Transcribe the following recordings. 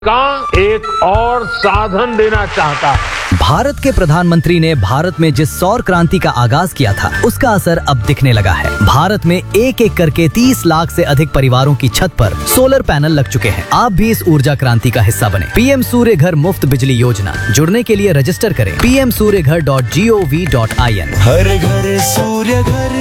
का एक और साधन देना चाहता है। भारत के प्रधानमंत्री ने भारत में जिस सौर क्रांति का आगाज किया था, उसका असर अब दिखने लगा है। भारत में एक एक करके 30 लाख से अधिक परिवारों की छत पर सोलर पैनल लग चुके हैं। आप भी इस ऊर्जा क्रांति का हिस्सा बने। पीएम सूर्य घर मुफ्त बिजली योजना, जुड़ने के लिए रजिस्टर करें pmsuryaghar.gov.in। हर घर सूर्य घर।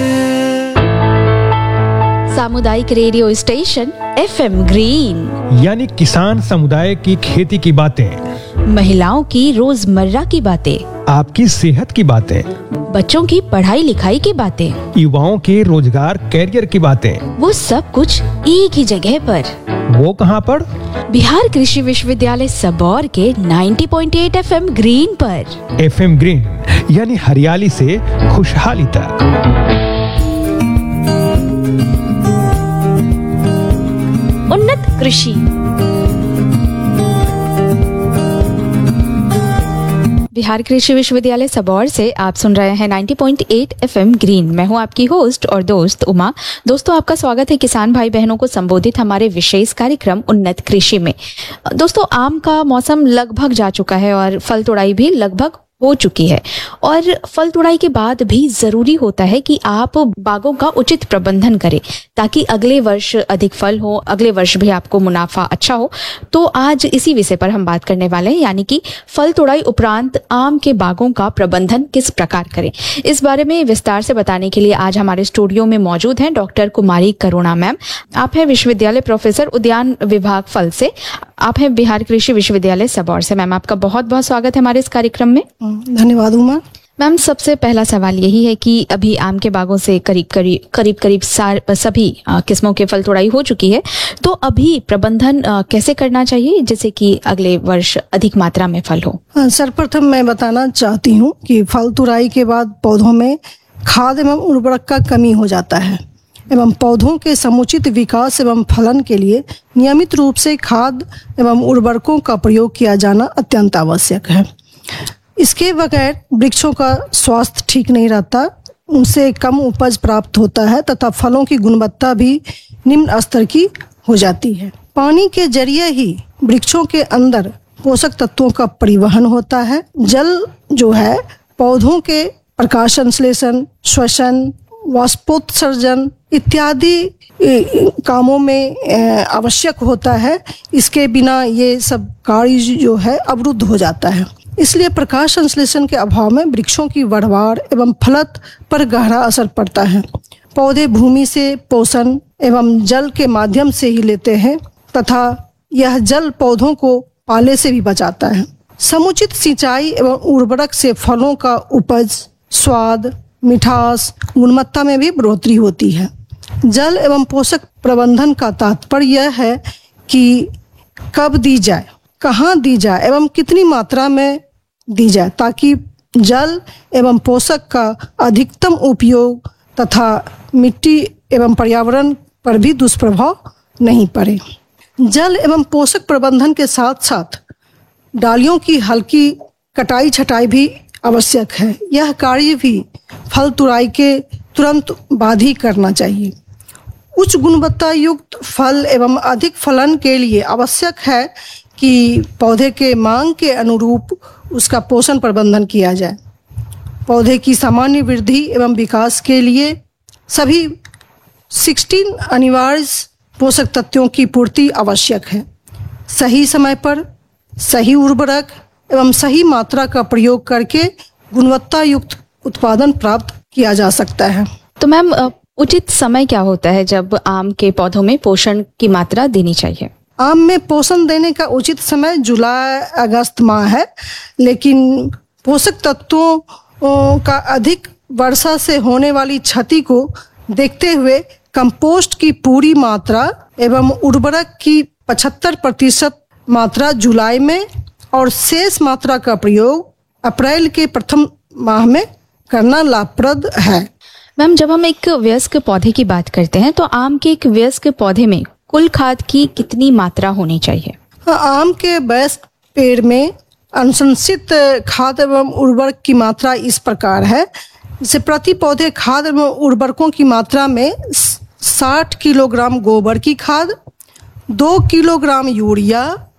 सामुदायिक रेडियो स्टेशन FM ग्रीन, यानी किसान समुदाय की खेती की बातें, महिलाओं की रोजमर्रा की बातें, आपकी सेहत की बातें, बच्चों की पढ़ाई लिखाई की बातें, युवाओं के रोजगार कैरियर की बातें, वो सब कुछ एक ही जगह पर। वो कहाँ पर? बिहार कृषि विश्वविद्यालय सबौर के 90.8 FM ग्रीन पर। FM ग्रीन यानी हरियाली से खुशहाली तक। उन्नत कृषि। बिहार कृषि विश्वविद्यालय सबौर से आप सुन रहे हैं 90.8 FM ग्रीन। मैं हूं आपकी होस्ट और दोस्त उमा। दोस्तों, आपका स्वागत है किसान भाई बहनों को संबोधित हमारे विशेष कार्यक्रम उन्नत कृषि में। दोस्तों, आम का मौसम लगभग जा चुका है और फल तोड़ाई भी लगभग हो चुकी है। और फल तोड़ाई के बाद भी जरूरी होता है कि आप बागों का उचित प्रबंधन करें ताकि अगले वर्ष अधिक फल हो, अगले वर्ष भी आपको मुनाफा अच्छा हो। तो आज इसी विषय पर हम बात करने वाले हैं, यानी कि फल तोड़ाई उपरांत आम के बागों का प्रबंधन किस प्रकार करें। इस बारे में विस्तार से बताने के लिए आज हमारे स्टूडियो में मौजूद हैं डॉक्टर कुमारी करुणा मैम। आप हैं विश्वविद्यालय प्रोफेसर, उद्यान विभाग फल से। आप हैं बिहार कृषि विश्वविद्यालय सबौर से। मैम, आपका बहुत बहुत स्वागत है हमारे इस कार्यक्रम में। धन्यवाद उमा। मैम, सबसे पहला सवाल यही है कि अभी आम के बागों से करीब सभी किस्मों के फल तोड़ाई हो चुकी है, तो अभी प्रबंधन कैसे करना चाहिए जिससे कि अगले वर्ष अधिक मात्रा में फल हो? सर्वप्रथम मैं बताना चाहती हूँ कि फल तोड़ाई के बाद पौधों में खाद एवं उर्वरक का कमी हो जाता है एवं पौधों के समुचित विकास एवं फलन के लिए नियमित रूप से खाद एवं उर्वरकों का प्रयोग किया जाना अत्यंत आवश्यक है। इसके बगैर वृक्षों का स्वास्थ्य ठीक नहीं रहता, उनसे कम उपज प्राप्त होता है तथा फलों की गुणवत्ता भी निम्न स्तर की हो जाती है। पानी के जरिए ही वृक्षों के अंदर पोषक तत्वों का परिवहन होता है। जल जो है पौधों के प्रकाश संश्लेषण, श्वसन, वाष्पोत्सर्जन इत्यादि कामों में आवश्यक होता है। इसके बिना ये सब कार्य जो है अवरुद्ध हो जाता है। इसलिए प्रकाश संश्लेषण के अभाव में वृक्षों की बढ़वार एवं फलत पर गहरा असर पड़ता है। पौधे भूमि से पोषण एवं जल के माध्यम से ही लेते हैं तथा यह जल पौधों को पाले से भी बचाता है। समुचित सिंचाई एवं उर्वरक से फलों का उपज, स्वाद, मिठास, गुणवत्ता में भी बढ़ोतरी होती है। जल एवं पोषक प्रबंधन का तात्पर्य यह है कि कब दी जाए, कहाँ दी जाए एवं कितनी मात्रा में दी जाए ताकि जल एवं पोषक का अधिकतम उपयोग तथा मिट्टी एवं पर्यावरण पर भी दुष्प्रभाव नहीं पड़े। जल एवं पोषक प्रबंधन के साथ साथ डालियों की हल्की कटाई छटाई भी आवश्यक है। यह कार्य भी फल तोड़ाई के तुरंत बाद ही करना चाहिए। उच्च गुणवत्ता युक्त फल एवं अधिक फलन के लिए आवश्यक है कि पौधे के मांग के अनुरूप उसका पोषण प्रबंधन किया जाए। पौधे की सामान्य वृद्धि एवं विकास के लिए सभी 16 अनिवार्य पोषक तत्वों की पूर्ति आवश्यक है। सही समय पर सही उर्वरक एवं सही मात्रा का प्रयोग करके गुणवत्ता युक्त उत्पादन प्राप्त किया जा सकता है। तो मैम, उचित समय क्या होता है जब आम के पौधों में पोषण की मात्रा देनी चाहिए? आम में पोषण देने का उचित समय जुलाई अगस्त माह है, लेकिन पोषक तत्वों का अधिक वर्षा से होने वाली क्षति को देखते हुए कंपोस्ट की पूरी मात्रा एवं उर्वरक की 75% मात्रा जुलाई में और शेष मात्रा का प्रयोग अप्रैल के प्रथम माह में करना लाभप्रद है। मैम, जब हम एक वयस्क पौधे की बात करते हैं तो आम के एक वयस्क पौधे में कुल खाद की कितनी मात्रा होनी चाहिए? आम के वयस्क पेड़ में अनुशंसित खाद एवं उर्वरक की मात्रा इस प्रकार है। जैसे प्रति पौधे खाद एवं उर्वरकों की मात्रा में 60 किलोग्राम गोबर की खाद, 2 किलोग्राम यूरिया,